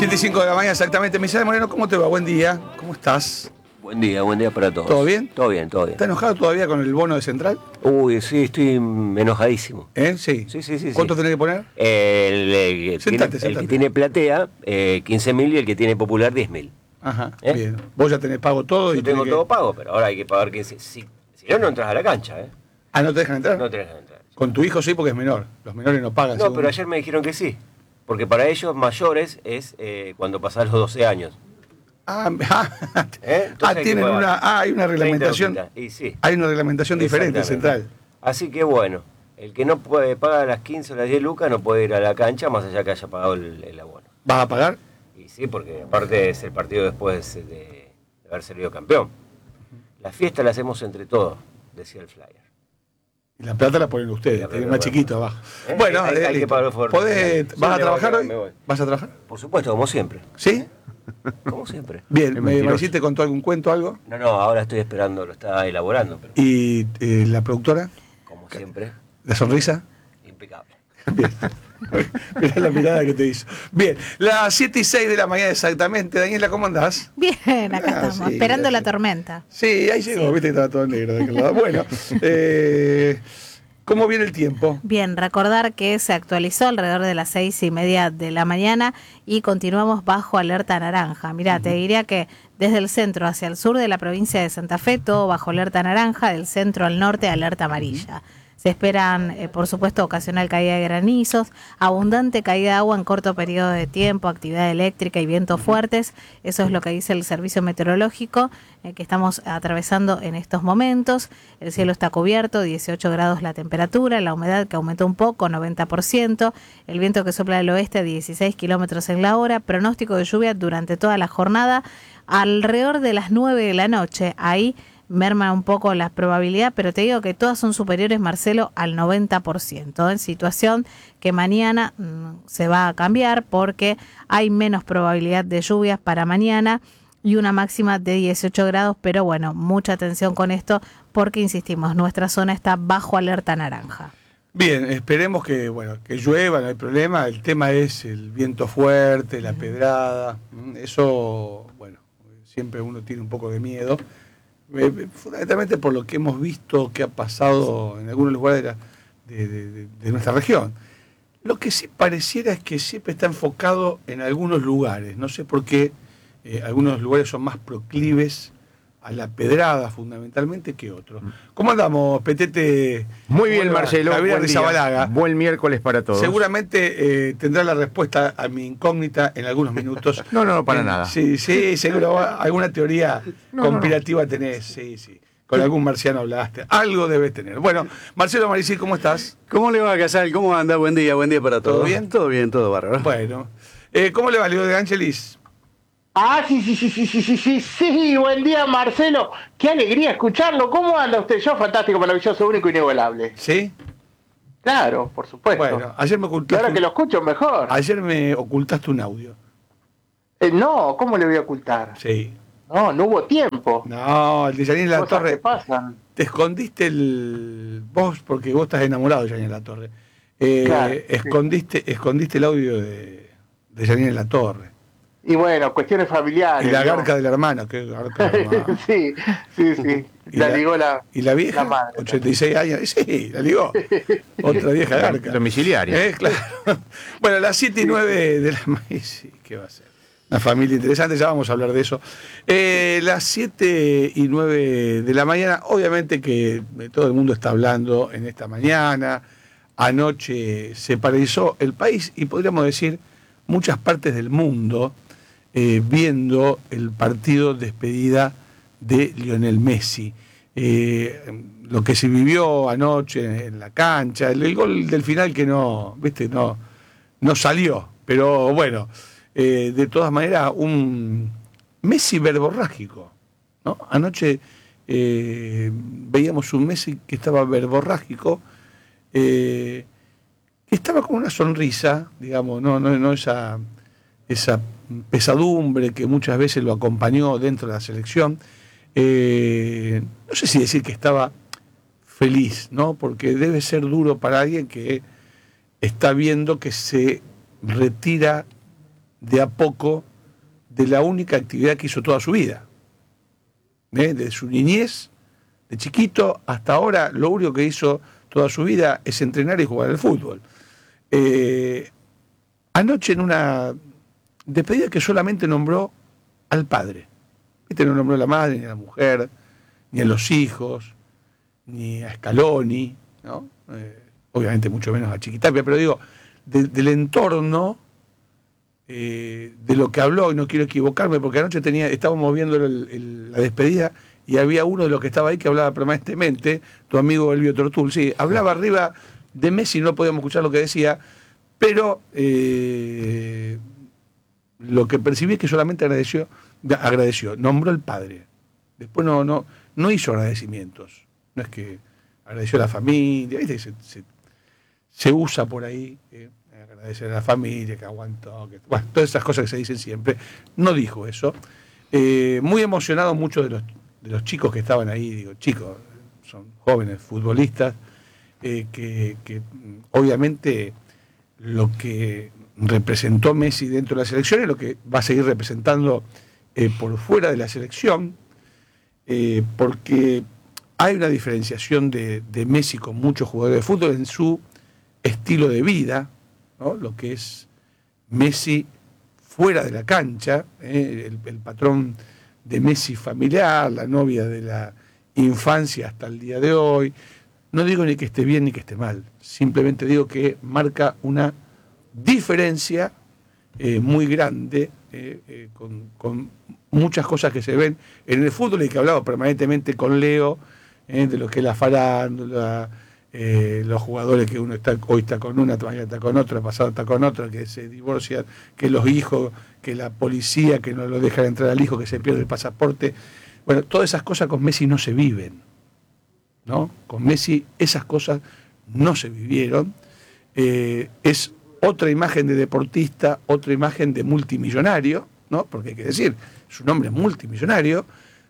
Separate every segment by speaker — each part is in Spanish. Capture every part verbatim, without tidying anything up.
Speaker 1: siete y cinco de la mañana exactamente. Misael Moreno, ¿cómo te va? Buen día. ¿Cómo estás?
Speaker 2: Buen día, buen día para todos.
Speaker 1: ¿Todo bien?
Speaker 2: Todo bien, todo bien.
Speaker 1: ¿Estás enojado todavía con el bono de Central?
Speaker 2: Uy, sí, estoy enojadísimo.
Speaker 1: ¿Eh? Sí.
Speaker 2: Sí, sí, sí.
Speaker 1: ¿Cuánto
Speaker 2: sí.
Speaker 1: tenés que poner?
Speaker 2: El, el, el,
Speaker 1: Sentate,
Speaker 2: tiene,
Speaker 1: sentate.
Speaker 2: el que tiene platea, eh, quince mil y el que tiene popular, diez mil.
Speaker 1: Ajá,
Speaker 2: ¿Eh?
Speaker 1: bien. Vos ya tenés pago todo.
Speaker 2: Yo
Speaker 1: y
Speaker 2: tengo
Speaker 1: tenés
Speaker 2: todo
Speaker 1: que...
Speaker 2: pago, pero ahora hay que pagar quince. Si, si no, no entras a la cancha, ¿eh?
Speaker 1: Ah, ¿no te dejan entrar?
Speaker 2: No te dejan entrar.
Speaker 1: Con tu hijo sí, porque es menor. Los menores no pagan.
Speaker 2: No,
Speaker 1: según...
Speaker 2: pero ayer me dijeron que sí. Porque para ellos mayores es eh, cuando pasás los doce años.
Speaker 1: Ah, ah,
Speaker 2: ¿Eh?
Speaker 1: ah tienen una, ah, hay una reglamentación.
Speaker 2: Y sí.
Speaker 1: Hay una reglamentación diferente, Central.
Speaker 2: Así que bueno, el que no puede pagar las quince o las diez lucas no puede ir a la cancha más allá que haya pagado el, el abono.
Speaker 1: ¿Vas a pagar?
Speaker 2: Y sí, porque aparte es el partido después de, de haber salido campeón. La fiesta la hacemos entre todos, decía el flyer.
Speaker 1: Y la plata la ponen ustedes, tienen más chiquito abajo.
Speaker 2: ¿Eh?
Speaker 1: Bueno,
Speaker 2: hay, hay que pagar fuerte.
Speaker 1: ¿Podés, ¿Vas a trabajar hoy? ¿Vas a trabajar?
Speaker 2: Por supuesto, como siempre.
Speaker 1: ¿Sí?
Speaker 2: Como siempre.
Speaker 1: Bien, ¿me, ¿me te contó algún cuento, algo?
Speaker 2: No, no, ahora estoy esperando, lo está elaborando. Pero...
Speaker 1: ¿Y eh, la productora?
Speaker 2: Como siempre.
Speaker 1: ¿La sonrisa?
Speaker 2: Impecable.
Speaker 1: Bien. Mirá la mirada que te hizo. Bien, las siete y seis de la mañana exactamente. Daniela, ¿cómo andás?
Speaker 3: Bien, acá ah, estamos, sí, esperando gracias. La tormenta.
Speaker 1: Sí, ahí llegó, sí. Viste que estaba todo negro de aquel lado. Bueno, eh, ¿cómo viene el tiempo?
Speaker 3: Bien, recordar que se actualizó alrededor de las seis y media de la mañana y continuamos bajo alerta naranja. Mirá, uh-huh. Te diría que desde el centro hacia el sur de la provincia de Santa Fe, todo bajo alerta naranja, del centro al norte alerta amarilla. Uh-huh. Se esperan, eh, por supuesto, ocasional caída de granizos, abundante caída de agua en corto periodo de tiempo, actividad eléctrica y vientos fuertes. Eso es lo que dice el servicio meteorológico eh, que estamos atravesando en estos momentos. El cielo está cubierto, dieciocho grados la temperatura, la humedad que aumentó un poco, noventa por ciento, el viento que sopla del oeste, dieciséis kilómetros en la hora, pronóstico de lluvia durante toda la jornada, alrededor de las nueve de la noche. Ahí merma un poco la probabilidad, pero te digo que todas son superiores, Marcelo, al noventa por ciento, en situación que mañana mmm, se va a cambiar porque hay menos probabilidad de lluvias para mañana y una máxima de dieciocho grados, pero bueno, mucha atención con esto porque, insistimos, nuestra zona está bajo alerta naranja.
Speaker 1: Bien, esperemos que, bueno, que llueva, no hay problema, el tema es el viento fuerte, la pedrada, eso, bueno, siempre uno tiene un poco de miedo. Eh, fundamentalmente por lo que hemos visto que ha pasado en algunos lugares de, la, de, de, de nuestra región. Lo que sí pareciera es que siempre está enfocado en algunos lugares. No sé por qué eh, algunos lugares son más proclives a la pedrada fundamentalmente que otros. ¿Cómo andamos, Petete?
Speaker 4: Muy bien, Marcelo.
Speaker 1: Javier
Speaker 4: buen,
Speaker 1: Rizabalaga.
Speaker 4: Buen miércoles para todos.
Speaker 1: Seguramente eh, tendrá la respuesta a mi incógnita en algunos minutos.
Speaker 4: no, no, no, para
Speaker 1: eh,
Speaker 4: nada.
Speaker 1: Sí, sí, seguro. Alguna teoría no, conspirativa no, no. tenés, sí, sí. Con algún marciano hablaste. Algo debes tener. Bueno, Marcelo Maricil, ¿cómo estás?
Speaker 5: ¿Cómo le va, Casal? ¿Cómo anda? Buen día, buen día para todos.
Speaker 1: ¿Todo bien?
Speaker 5: Todo bien, todo bárbaro.
Speaker 1: Bueno. Eh, ¿Cómo le va, Leo de Ángelis?
Speaker 6: Ah, sí, sí, sí, sí, sí, sí, sí, sí, buen día, Marcelo. Qué alegría escucharlo. ¿Cómo anda usted? Yo, fantástico, maravilloso, único, inigualable.
Speaker 1: ¿Sí?
Speaker 6: Claro, por supuesto.
Speaker 1: Bueno, ayer me ocultaste...
Speaker 6: Y ahora que lo escucho, mejor.
Speaker 1: Ayer me ocultaste un audio.
Speaker 6: Eh, no, ¿cómo le voy a ocultar?
Speaker 1: Sí.
Speaker 6: No, no hubo tiempo.
Speaker 1: No, el de Janine La Torre...
Speaker 6: ¿Qué pasan?
Speaker 1: Te escondiste el... Vos, porque vos estás enamorado de Janine La Torre. Eh,
Speaker 6: claro,
Speaker 1: escondiste, sí. escondiste el audio de, de Janine La Torre.
Speaker 6: Y bueno, cuestiones familiares.
Speaker 1: Y la garca
Speaker 6: ¿no?
Speaker 1: del hermano, que garca del hermano.
Speaker 6: sí, sí, sí. La, la ligó la
Speaker 1: ¿Y la vieja?
Speaker 6: La madre,
Speaker 1: ochenta y seis años. Sí, la ligó. Otra vieja garca.
Speaker 4: Domiciliaria.
Speaker 1: Eh, claro. Bueno, las siete y nueve de la mañana. Sí, ¿qué va a ser? Una familia interesante, ya vamos a hablar de eso. Eh, las siete y nueve de la mañana, obviamente que todo el mundo está hablando en esta mañana. Anoche se paralizó el país y podríamos decir muchas partes del mundo. Eh, viendo el partido despedida de Lionel Messi. Eh, lo que se vivió anoche en la cancha, el, el gol del final que no, viste, no, no salió, pero bueno, eh, de todas maneras, un Messi verborrágico, ¿no? Anoche eh, veíamos un Messi que estaba verborrágico, eh, que estaba con una sonrisa, digamos, no, no, no esa, esa pesadumbre que muchas veces lo acompañó dentro de la selección. Eh, no sé si decir que estaba feliz, ¿no? Porque debe ser duro para alguien que está viendo que se retira de a poco de la única actividad que hizo toda su vida. ¿Eh? De su niñez, de chiquito hasta ahora, lo único que hizo toda su vida es entrenar y jugar al fútbol. Eh, anoche en una despedida que solamente nombró al padre. Este no nombró a la madre, ni a la mujer, ni a los hijos, ni a Scaloni, ¿no? Eh, obviamente mucho menos a Chiquitapia, pero digo, de, del entorno, eh, de lo que habló, y no quiero equivocarme, porque anoche tenía, estábamos viendo el, el, la despedida, y había uno de los que estaba ahí que hablaba permanentemente, tu amigo Elvio Tortul, sí, hablaba arriba de Messi, no podíamos escuchar lo que decía, pero eh, lo que percibí es que solamente agradeció, agradeció, nombró al padre, después no, no, no hizo agradecimientos, no es que agradeció a la familia, ¿viste? Se, se, se usa por ahí, eh, agradecer a la familia, que aguantó, que, bueno, todas esas cosas que se dicen siempre, no dijo eso. Eh, muy emocionado muchos de los, de los chicos que estaban ahí, digo, chicos, son jóvenes futbolistas, eh, que, que obviamente lo que representó Messi dentro de la selección es lo que va a seguir representando eh, por fuera de la selección, eh, porque hay una diferenciación de, de Messi con muchos jugadores de fútbol en su estilo de vida, ¿no? Lo que es Messi fuera de la cancha, ¿eh? el, el patrón de Messi familiar, la novia de la infancia hasta el día de hoy. No digo ni que esté bien ni que esté mal, simplemente digo que marca una diferencia eh, muy grande eh, eh, con, con muchas cosas que se ven en el fútbol y que hablaba permanentemente con Leo, eh, de lo que es la farándula, eh, los jugadores que uno está hoy está con una, mañana está con otra, pasado está con otra, que se divorcian, que los hijos, que la policía, que no lo dejan entrar al hijo, que se pierde el pasaporte. Bueno, todas esas cosas con Messi no se viven, ¿no? Con Messi esas cosas no se vivieron. Eh, es otra imagen de deportista, otra imagen de multimillonario, ¿no? Porque hay que decir, su nombre es multimillonario,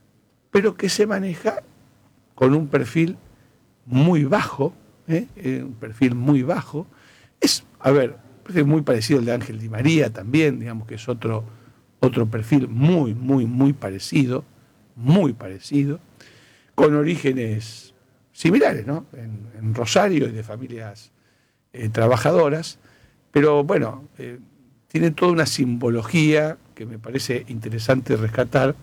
Speaker 1: pero que se maneja con un perfil muy bajo, ¿eh? Eh, un perfil muy bajo. Es, a ver, es muy parecido al de Ángel Di María también, digamos que es otro, otro perfil muy, muy, muy parecido, muy parecido, con orígenes similares, ¿no? En, en Rosario y de familias eh, trabajadoras, pero bueno, eh, tiene toda una simbología que me parece interesante rescatar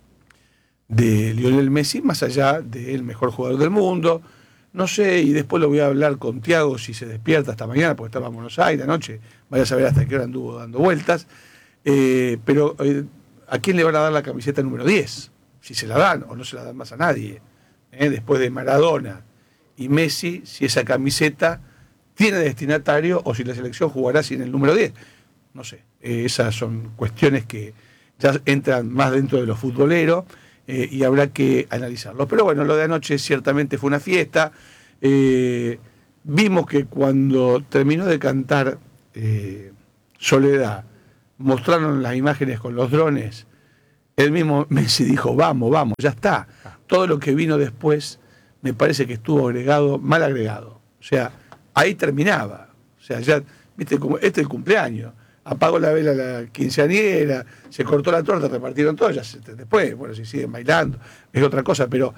Speaker 1: de Lionel Messi, más allá del mejor jugador del mundo. No sé, y después lo voy a hablar con Tiago si se despierta hasta mañana, porque estaba en Buenos Aires anoche, vaya a saber hasta qué hora anduvo dando vueltas, eh, pero eh, ¿a quién le van a dar la camiseta número diez? Si se la dan o no se la dan más a nadie, eh, después de Maradona y Messi, si esa camiseta tiene destinatario o si la selección jugará sin el número diez. No sé, eh, esas son cuestiones que ya entran más dentro de lo futbolero, eh, y habrá que analizarlo. Pero bueno, lo de anoche ciertamente fue una fiesta. Eh, vimos que cuando terminó de cantar eh, Soledad, mostraron las imágenes con los drones, el mismo Messi dijo, vamos, vamos, ya está. Todo lo que vino después me parece que estuvo agregado, mal agregado. O sea, ahí terminaba. O sea, ya, viste, como este es el cumpleaños. Apagó la vela la quinceañera, se cortó la torta, repartieron todo, ya se, después, bueno, si siguen bailando, es otra cosa, pero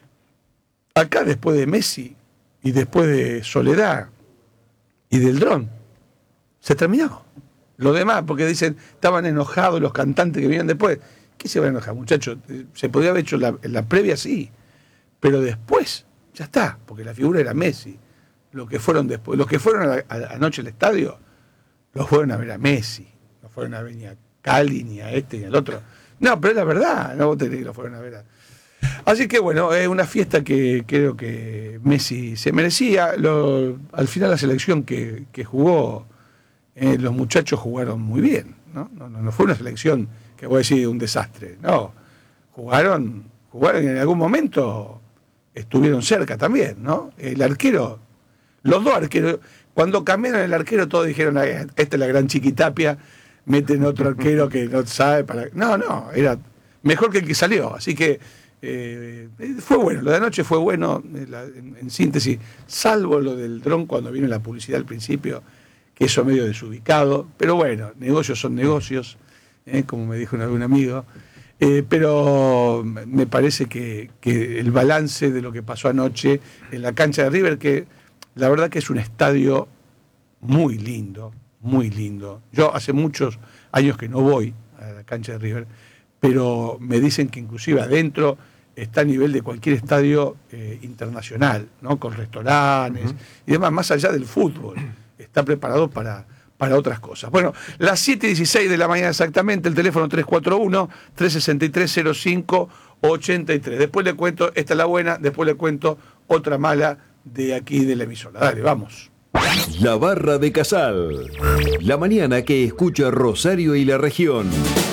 Speaker 1: acá después de Messi y después de Soledad y del dron, se terminó. Lo demás, porque dicen, estaban enojados los cantantes que vinieron después. ¿Qué se van a enojar, muchachos? Se podría haber hecho la, la previa, sí, pero después, ya está, porque la figura era Messi. Lo que fueron después, los que fueron a la, a, anoche al estadio, los fueron a ver a Messi, no fueron a ver ni a Cali, ni a este, ni al otro. No, pero es la verdad, no vos tenés que lo fueron a ver a... Así que bueno, es una fiesta que creo que Messi se merecía. Lo, al final la selección que, que jugó, eh, los muchachos jugaron muy bien, ¿no? No, no, no fue una selección que voy a decir un desastre, no. Jugaron, jugaron y en algún momento estuvieron cerca también, ¿no? El arquero, los dos arqueros, cuando cambiaron el arquero todos dijeron, esta es la gran Chiquitapia, meten otro arquero que no sabe para... No, no, era mejor que el que salió, así que eh, fue bueno, lo de anoche fue bueno, en, en síntesis, salvo lo del dron cuando vino la publicidad al principio, que eso medio desubicado, pero bueno, negocios son negocios, ¿eh? Como me dijo algún amigo. Eh, pero me parece que, que el balance de lo que pasó anoche en la cancha de River, que la verdad que es un estadio muy lindo, muy lindo. Yo hace muchos años que no voy a la cancha de River, pero me dicen que inclusive adentro está a nivel de cualquier estadio eh, internacional, ¿no? Con restaurantes uh-huh. y demás, más allá del fútbol. Está preparado para... para otras cosas. Bueno, las siete y dieciséis de la mañana exactamente, el teléfono tres cuatro uno, tres seis tres, cero cinco ocho tres. Después le cuento, esta es la buena, después le cuento otra mala de aquí de la emisora. Dale, vamos.
Speaker 7: La Barra de Casal. La mañana que escucha Rosario y la región.